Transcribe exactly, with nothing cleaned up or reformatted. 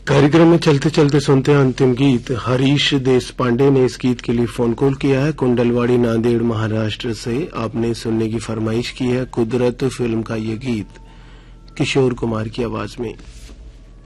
कार्यक्रम में चलते चलते सुनते हैं अंतिम गीत। हरीश देश पांडे ने इस गीत के लिए फोन कॉल किया है कुंडलवाड़ी नांदेड़ महाराष्ट्र से। आपने सुनने की फरमाइश की है कुदरत फिल्म का ये गीत किशोर कुमार की आवाज में।